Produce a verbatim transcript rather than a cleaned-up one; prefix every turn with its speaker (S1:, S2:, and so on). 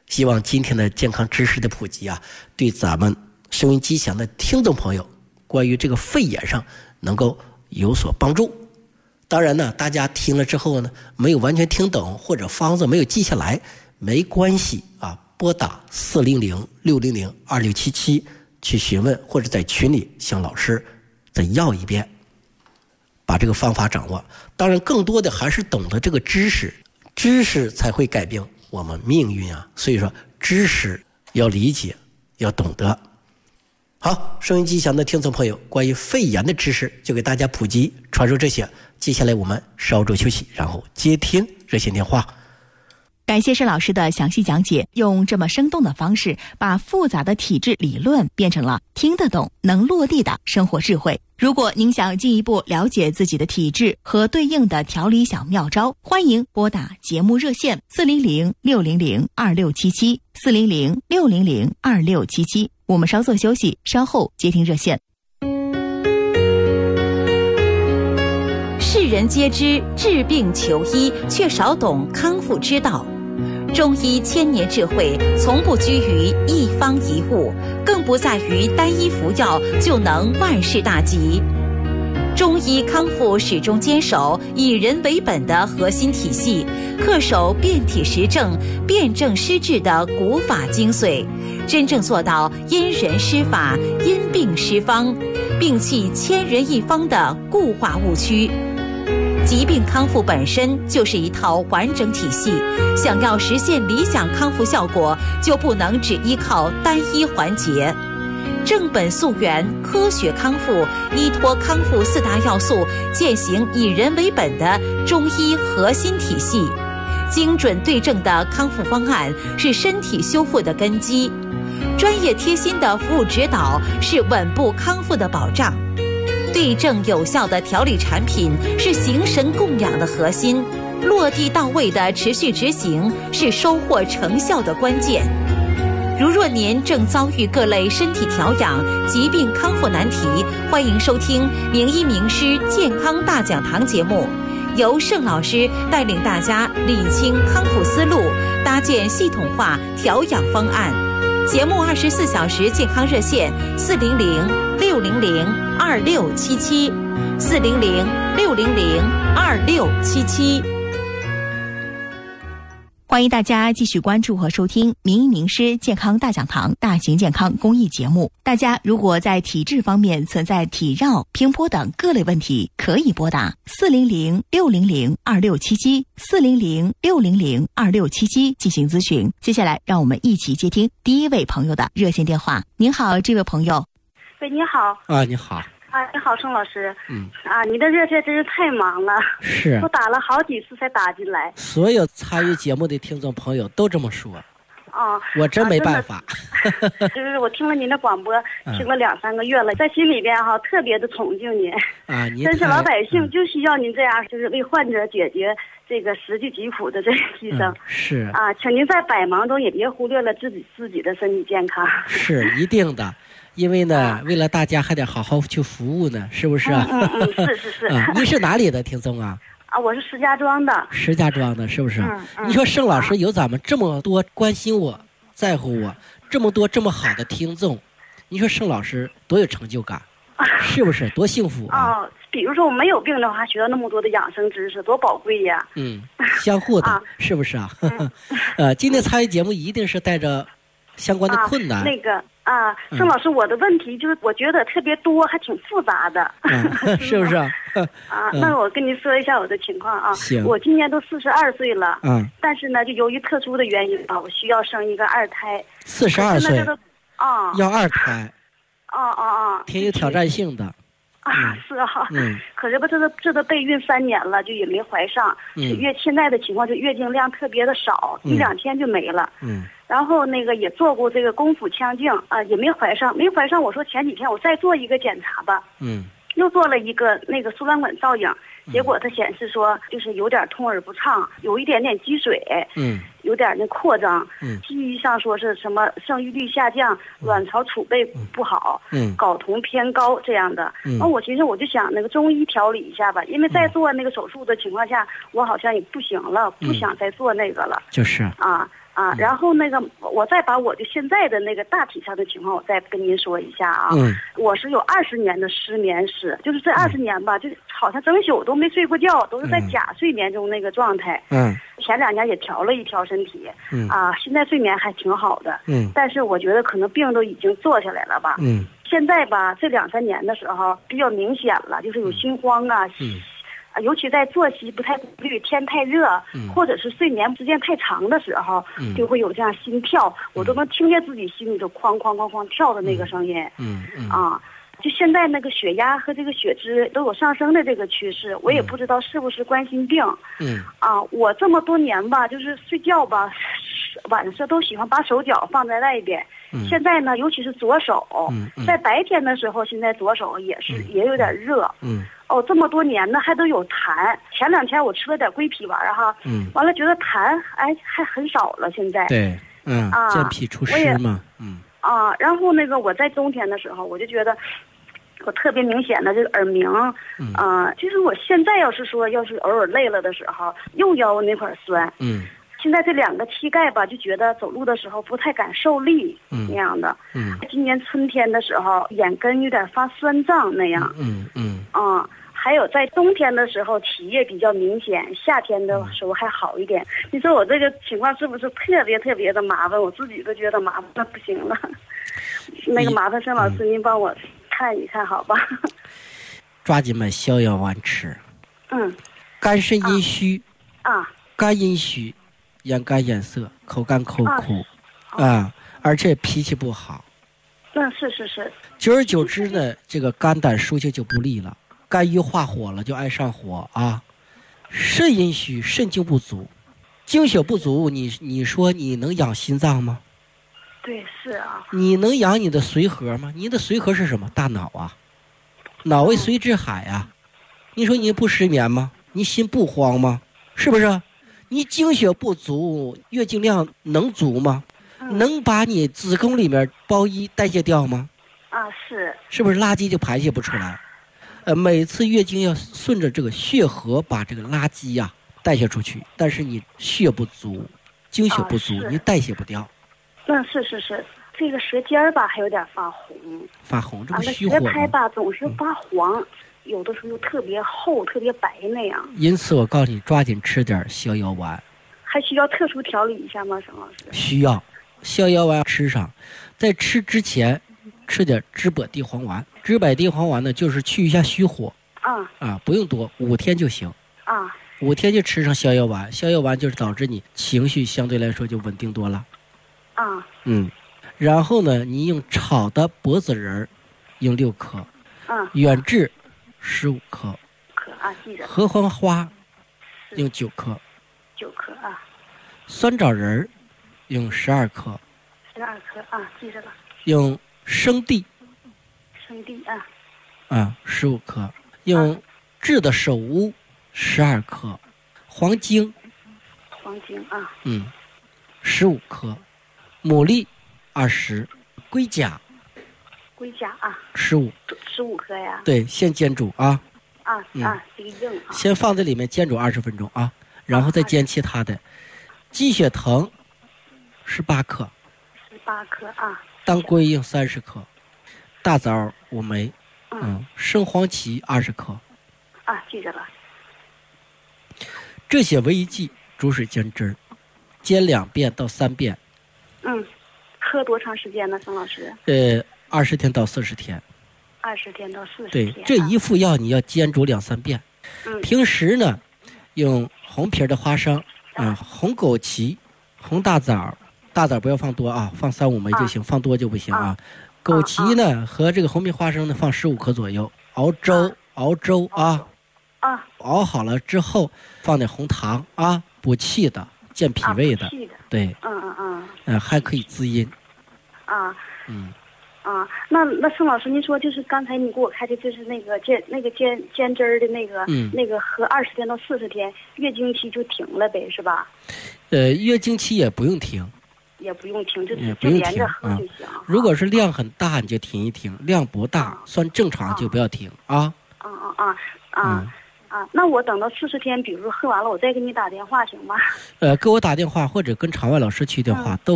S1: 希望今天的健康知识的普及啊，对咱们收音机前的听众朋友关于这个肺炎上能够有所帮助。当然呢，大家听了之后呢，没有完全听懂或者方子没有记下来，没关系啊，拨打四零零六零零二六七七去询问，或者在群里向老师再要一遍，把这个方法掌握。当然更多的还是懂得这个知识，知识才会改变我们命运啊。所以说知识要理解，要懂得。好，收音机前的听众朋友，关于肺炎的知识就给大家普及传授这些。接下来我们稍作休息，然后接听热线电话。
S2: 感谢沈老师的详细讲解，用这么生动的方式把复杂的体质理论变成了听得懂能落地的生活智慧。如果您想进一步了解自己的体质和对应的调理小妙招，欢迎拨打节目热线四零零六零零二六七七 四零零六零零二六七七。我们稍作休息，稍后接听热线。世人皆知治病求医，却少懂康复之道。中医千年智慧，从不拘于一方一物，更不在于单一服药就能万事大吉。中医康复始终坚守以人为本的核心体系，恪守辨体实证、辨证施治的古法精髓，真正做到因人施法、因病施方，摒弃千人一方的固化误区。疾病康复本身就是一套完整体系，想要实现理想康复效果，就不能只依靠单一环节。正本溯源，科学康复，依托康复四大要素，践行以人为本的中医核心体系。精准对症的康复方案是身体修复的根基，专业贴心的服务指导是稳步康复的保障。对症有效的调理产品是形神供养的核心，落地到位的持续执行是收获成效的关键。如若您正遭遇各类身体调养、疾病康复难题，欢迎收听名医名师健康大讲堂节目，由盛老师带领大家理清康复思路，搭建系统化调养方案。节目二十四小时健康热线四零零六零零二六七七，四零零六零零二六七七。欢迎大家继续关注和收听名医名师健康大讲堂大型健康公益节目。大家如果在体质方面存在体绕、偏颇等各类问题，可以拨打四零零六零零二六七七 四零零六零零二六七七进行咨询。接下来让我们一起接听第一位朋友的热线电话。您好，这位朋友。
S3: 喂，你好。
S1: 啊，你好。
S3: 啊，你好，盛老师。
S1: 嗯。
S3: 啊，你的热线真是太忙了。
S1: 是。
S3: 我打了好几次才打进来。
S1: 所有参与节目的听众朋友都这么说。
S3: 啊。
S1: 我真没办法。
S3: 啊、就是我听了您的广播，听了两三个月了，在心里边哈、啊、特别的崇敬您。
S1: 啊，您。
S3: 真是老百姓就需要您这样，就是为患者解决这个实际疾苦的这个牺牲。
S1: 嗯、是。
S3: 啊，请您在百忙中也别忽略了自己自己的身体健康。
S1: 是一定的。因为呢、啊，为了大家还得好好去服务呢，是不是啊？
S3: 嗯嗯嗯，是是是。
S1: 啊，你是哪里的听众啊？
S3: 啊，我是石家庄的。
S1: 石家庄的，是不是？
S3: 嗯嗯。
S1: 你说盛老师有咱们这么多关心我、在乎我，这么多这么好的听众，你说盛老师多有成就感，是不是？多幸福啊！
S3: 哦，比如说我没有病的话，学到那么多的养生知识，多宝贵呀！
S1: 嗯，相互的，
S3: 啊、
S1: 是不是啊？呃，今天参与节目一定是带着相关的困难。
S3: 啊、那个。啊，盛老师，嗯、我的问题就是我觉得特别多，还挺复杂的，
S1: 嗯、是不是？啊，
S3: 啊那我跟您说一下我的情况啊。
S1: 行。
S3: 我今年都四十二岁了，
S1: 嗯，
S3: 但是呢，就由于特殊的原因啊，我需要生一个二胎。
S1: 四十二岁。
S3: 啊。
S1: 要二胎。
S3: 啊啊啊！
S1: 挺有挑战性的。
S3: 啊，
S1: 嗯、
S3: 是啊。
S1: 嗯。
S3: 可是吧，这都这都备孕三年了，就也没怀上。
S1: 嗯。
S3: 月现在的情况就月经量特别的少，
S1: 嗯、
S3: 一两天就没了。
S1: 嗯。
S3: 然后那个也做过这个宫腹腔镜啊、呃，也没怀上，没怀上。我说前几天我再做一个检查吧，
S1: 嗯，
S3: 又做了一个那个输卵管造影，结果它显示说就是有点通而不畅，有一点点积水，
S1: 嗯，
S3: 有点那扩张，
S1: 嗯，
S3: 西医上说是什么生育率下降，卵巢储备不好，
S1: 嗯，
S3: 睾酮偏高这样的。
S1: 嗯，
S3: 那我寻思我就想那个中医调理一下吧，因为在做那个手术的情况下，我好像也不行了，不想再做那个了。
S1: 就是
S3: 啊。 啊，然后那个我再把我的现在的那个大体上的情况，我再跟您说一下啊。
S1: 嗯，
S3: 我是有二十年的失眠史，就是这二十年吧，就是好像整宿都没睡过觉，都是在假睡眠中那个状态。
S1: 嗯，
S3: 前两年也调了一调身体。
S1: 嗯
S3: 啊，现在睡眠还挺好的。
S1: 嗯，
S3: 但是我觉得可能病都已经做下来了吧。
S1: 嗯，
S3: 现在吧，这两三年的时候比较明显了，就是有心慌啊。
S1: 嗯。
S3: 尤其在作息不太规律、天太热，
S1: 嗯、
S3: 或者是睡眠时间太长的时候，
S1: 嗯、
S3: 就会有这样心跳，嗯、我都能听见自己心里头哐哐哐哐跳的那个声音。
S1: 嗯嗯
S3: 啊，就现在那个血压和这个血脂都有上升的这个趋势，我也不知道是不是冠心病。
S1: 嗯
S3: 啊，我这么多年吧，就是睡觉吧，晚上都喜欢把手脚放在外边。
S1: 嗯、
S3: 现在呢，尤其是左手，
S1: 嗯嗯、
S3: 在白天的时候，现在左手也是、嗯、也有点热。
S1: 嗯。
S3: 哦，这么多年呢，还都有痰。前两天我吃了点桂皮丸哈，
S1: 嗯，
S3: 完了觉得痰哎还很少了。现在
S1: 对，嗯啊，健脾除湿嘛，嗯
S3: 啊，然后那个我在冬天的时候，我就觉得我特别明显的这个耳鸣，嗯啊，就是我现在要是说要是偶尔累了的时候，右腰那块酸，
S1: 嗯。
S3: 现在这两个膝盖吧，就觉得走路的时候不太敢受力，嗯，那样的。
S1: 嗯，
S3: 今年春天的时候，眼根有点发酸胀那样。
S1: 嗯嗯。
S3: 啊、嗯，还有在冬天的时候起夜比较明显，夏天的时候还好一点。嗯、你说我这个情况是不是特别特别的麻烦？我自己都觉得麻烦的不行了。那个麻烦盛老师，您帮我看一看好吧？
S1: 抓紧买逍遥丸吃。
S3: 嗯。
S1: 肝肾阴虚。
S3: 啊。
S1: 肝阴虚。眼干眼涩，口干口苦，
S3: 啊，
S1: 啊，而且脾气不好。
S3: 嗯，是是是。
S1: 久而久之呢，这个肝胆疏泄就不利了，肝郁化火了，就爱上火啊。肾阴虚，肾精不足，精血不足，你你说你能养心脏吗？
S3: 对，是啊。
S1: 你能养你的髓核吗？你的髓核是什么？大脑啊，脑为髓之海啊。你说你不失眠吗？你心不慌吗？是不是？你精血不足，月经量能足吗？嗯、能把你子宫里面包衣代谢掉吗？
S3: 啊，是。是
S1: 不是垃圾就排泄不出来？呃，每次月经要顺着这个血河把这个垃圾呀、啊、代谢出去，但是你血不足，精血不足，
S3: 啊、
S1: 你代谢不掉。
S3: 嗯，是是是，这个舌尖儿吧还有点发红。
S1: 发红，这不虚火吗？
S3: 舌苔吧总是发黄。嗯，有的时候又特别厚、特别白那样。
S1: 因此，我告诉你，抓紧吃点逍遥丸。
S3: 还需要特殊调理一下吗，沈老师？
S1: 需要，逍遥丸吃上，在吃之前吃点知柏地黄丸。知柏地黄丸呢，就是去一下虚火。
S3: 啊
S1: 啊，不用多，五天就行。
S3: 啊，
S1: 五天就吃上逍遥丸。逍遥丸就是导致你情绪相对来说就稳定多了。
S3: 啊，
S1: 嗯，然后呢，你用炒的柏子仁儿，用六克。
S3: 嗯，
S1: 远志。十五克，
S3: 克啊，记着。
S1: 合欢花用九克，
S3: 九克啊。
S1: 酸枣仁儿用十二克，
S3: 十二克啊，记着了。
S1: 用生地，
S3: 生地啊，
S1: 啊十五克，用炙的首乌十二克，黄精，
S3: 黄精啊，
S1: 嗯，十五克，牡蛎二十，龟甲。
S3: 龟甲啊，
S1: 十五，
S3: 十五克呀。
S1: 对，先煎煮啊。
S3: 啊、嗯、啊，这个硬啊。
S1: 先放在里面煎煮二十分钟啊，然后再煎其他的。鸡血藤，十八克。
S3: 十八克啊。
S1: 当归用三十克，大枣五枚，
S3: 嗯，
S1: 嗯生黄芪二十克。
S3: 啊，记着了。
S1: 这些为一剂，煮水煎汁儿，煎两遍到三遍。
S3: 嗯，喝多长时间呢，沈老师？
S1: 呃。二十天到四十天，
S3: 二十天到四十
S1: 天。对，这一副药你要煎煮两三遍。
S3: 嗯。
S1: 平时呢，用红皮的花生，啊、呃，红枸杞，红大枣，大枣不要放多啊，放三五枚就行，啊、放多就不行啊。啊枸杞呢、啊、和这个红皮花生呢放十五克左右，熬粥，啊、熬粥啊。
S3: 啊。
S1: 熬好了之后放点红糖啊，补气的，健脾胃的。
S3: 啊、的
S1: 对。
S3: 嗯嗯嗯。
S1: 呃，还可以滋阴。
S3: 啊。
S1: 嗯。
S3: 啊，那那盛老师，您说就是刚才你给我开的，就是那个煎那个煎煎汁儿的那个，
S1: 嗯，
S3: 那个喝二十天到四十天，月经期就停了呗，是吧？
S1: 呃，月经期也不用停，
S3: 也不用停，就
S1: 也不用停
S3: 啊。
S1: 如果是量很大，你就停一停；量不大，算正常就不要停啊。
S3: 啊啊啊啊！ 啊，那我等到四十天，比如说喝完了，我再给你打电话行吗？
S1: 呃，给我打电话或者跟场外老师去电话、嗯、都